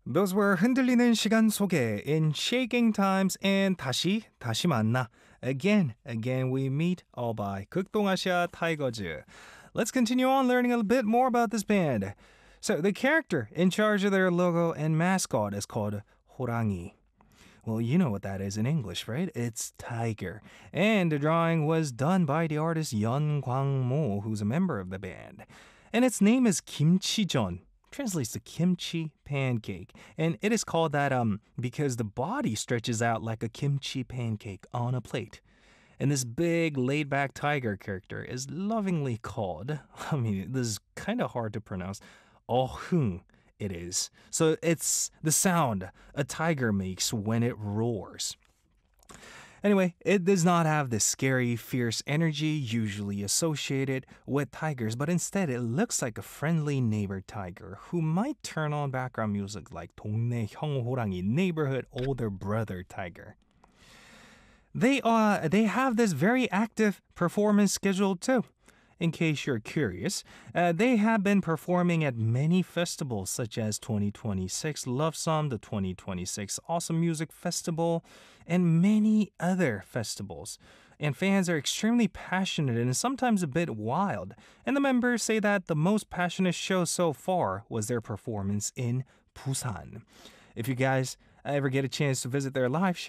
Those were 흔들리는 시간 속에 in shaking times and 다시 만나. Again we meet all by 극동아시아 타이거즈. Let's continue on learning a bit more about this band. So the character in charge of their logo and mascot is called 호랑이. Well, you know what that is in English, right? It's tiger. And the drawing was done by the artist Yeon Kwang-mo, who's a member of the band. And its name is 김치전. Translates to kimchi pancake. And it is called that because the body stretches out like a kimchi pancake on a plate. And this big laid-back tiger character is lovingly called, this is kind of hard to pronounce, 어흥. It is. So it's the sound a tiger makes when it roars. Anyway, it does not have the scary, fierce energy usually associated with tigers, but instead it looks like a friendly neighbor tiger who might turn on background music like 동네 형 호랑이, neighborhood older brother tiger. They have this very active performance schedule too. In case you're curious, they have been performing at many festivals such as 2026 Love Song, the 2026 Awesome Music Festival, and many other festivals. And fans are extremely passionate and sometimes a bit wild. And the members say that the most passionate show so far was their performance in Busan. If you guys ever get a chance to visit their live show,